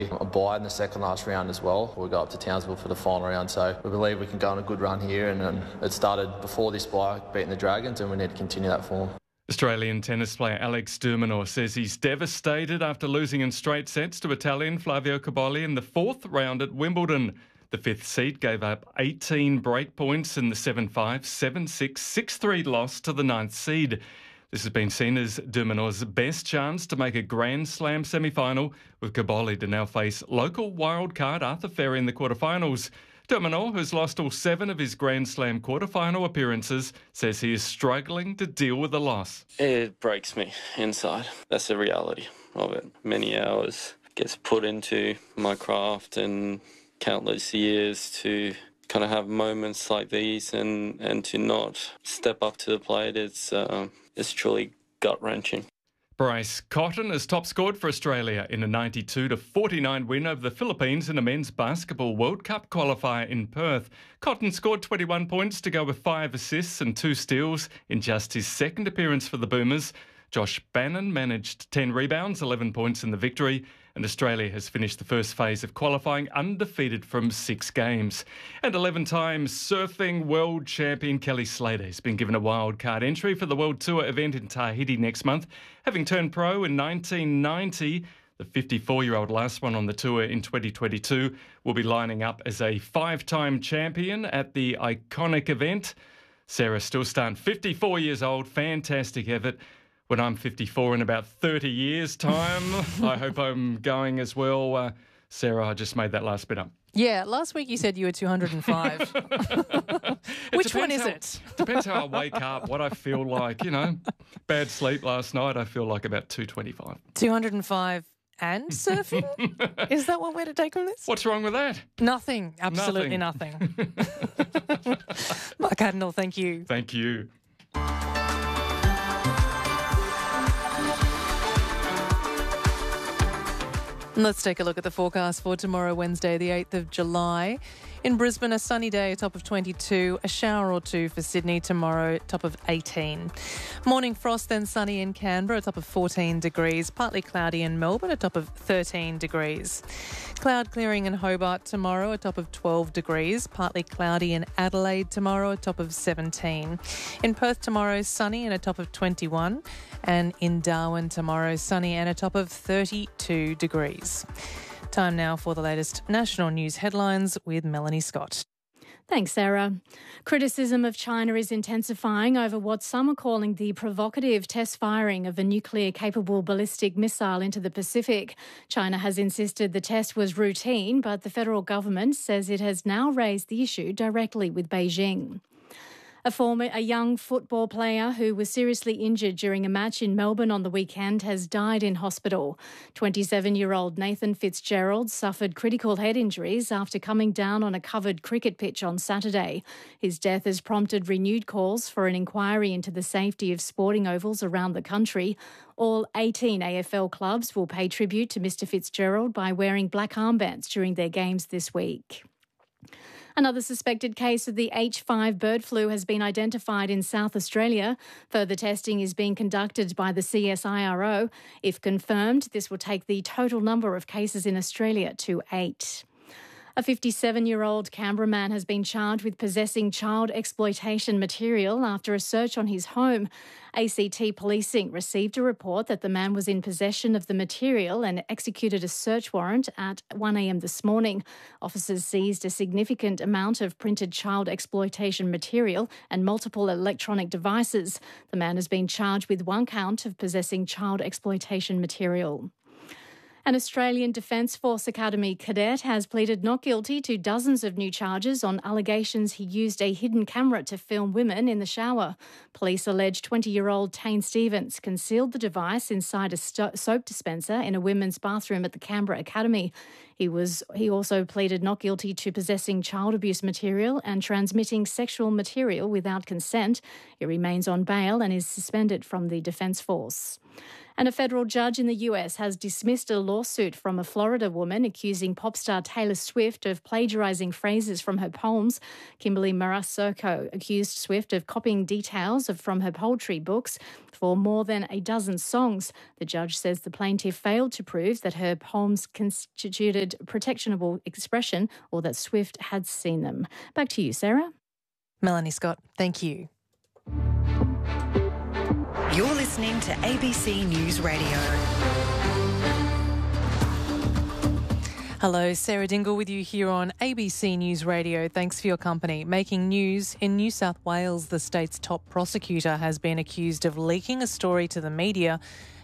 A bye in the second last round as well. We'll go up to Townsville for the final round, so we believe we can go on a good run here, and it started before this bye, beating the Dragons, and we need to continue that form. Australian tennis player Alex de Minaur says he's devastated after losing in straight sets to Italian Flavio Cobolli in the fourth round at Wimbledon. The fifth seed gave up 18 break points in the 7-5, 7-6, 6-3 loss to the ninth seed. This has been seen as de Minaur's best chance to make a Grand Slam semi-final, with Cobolli to now face local wildcard Arthur Ferry in the quarterfinals. De Minaur, who's lost all 7 of his Grand Slam quarterfinal appearances, says he is struggling to deal with the loss. It breaks me inside. That's the reality of it. Many hours gets put into my craft and countless years to kind of have moments like these and to not step up to the plate. It's truly gut-wrenching. Bryce Cotton has top scored for Australia in a 92-49 win over the Philippines in a men's basketball World Cup qualifier in Perth. Cotton scored 21 points to go with 5 assists and 2 steals in just his second appearance for the Boomers. Josh Bannon managed 10 rebounds, 11 points in the victory, and Australia has finished the first phase of qualifying undefeated from 6 games. And 11-time surfing world champion Kelly Slater has been given a wild card entry for the World Tour event in Tahiti next month. Having turned pro in 1990, the 54-year-old last one on the tour in 2022 will be lining up as a 5-time champion at the iconic event. Sarah Stillstan, 54 years old, fantastic effort. When I'm 54 in about 30 years' time, I hope I'm going as well. Sarah, I just made that last bit up. Yeah, last week you said you were 205. Which one is it? Depends how I wake up, what I feel like, Bad sleep last night, I feel like about 225. 205 and surfing? Is that what we're to take from this? What's wrong with that? Nothing. Absolutely nothing. Mark Adenall, thank you. Thank you. Let's take a look at the forecast for tomorrow, Wednesday, the 8th of July. In Brisbane, a sunny day, a top of 22, a shower or 2 for Sydney tomorrow, top of 18. Morning frost, then sunny in Canberra, a top of 14 degrees, partly cloudy in Melbourne, a top of 13 degrees. Cloud clearing in Hobart tomorrow, a top of 12 degrees, partly cloudy in Adelaide tomorrow, a top of 17. In Perth tomorrow, sunny and a top of 21. And in Darwin tomorrow, sunny and a top of 32 degrees. Time now for the latest national news headlines with Melanie Scott. Thanks, Sarah. Criticism of China is intensifying over what some are calling the provocative test firing of a nuclear-capable ballistic missile into the Pacific. China has insisted the test was routine, but the federal government says it has now raised the issue directly with Beijing. A young football player who was seriously injured during a match in Melbourne on the weekend has died in hospital. 27-year-old Nathan Fitzgerald suffered critical head injuries after coming down on a covered cricket pitch on Saturday. His death has prompted renewed calls for an inquiry into the safety of sporting ovals around the country. All 18 AFL clubs will pay tribute to Mr Fitzgerald by wearing black armbands during their games this week. Another suspected case of the H5 bird flu has been identified in South Australia. Further testing is being conducted by the CSIRO. If confirmed, this will take the total number of cases in Australia to 8. A 57-year-old Canberra man has been charged with possessing child exploitation material after a search on his home. ACT Policing received a report that the man was in possession of the material and executed a search warrant at 1 a.m. this morning. Officers seized a significant amount of printed child exploitation material and multiple electronic devices. The man has been charged with 1 count of possessing child exploitation material. An Australian Defence Force Academy cadet has pleaded not guilty to dozens of new charges on allegations he used a hidden camera to film women in the shower. Police allege 20-year-old Tane Stevens concealed the device inside a soap dispenser in a women's bathroom at the Canberra Academy. He also pleaded not guilty to possessing child abuse material and transmitting sexual material without consent. He remains on bail and is suspended from the Defence Force. And a federal judge in the US has dismissed a lawsuit from a Florida woman accusing pop star Taylor Swift of plagiarising phrases from her poems. Kimberly Marasoko accused Swift of copying details from her poetry books for more than a dozen songs. The judge says the plaintiff failed to prove that her poems constituted protectionable expression or that Swift had seen them. Back to you, Sarah. Melanie Scott, thank you. You're listening to ABC News Radio. Hello, Sarah Dingle with you here on ABC News Radio. Thanks for your company. Making news in New South Wales, the state's top prosecutor has been accused of leaking a story to the media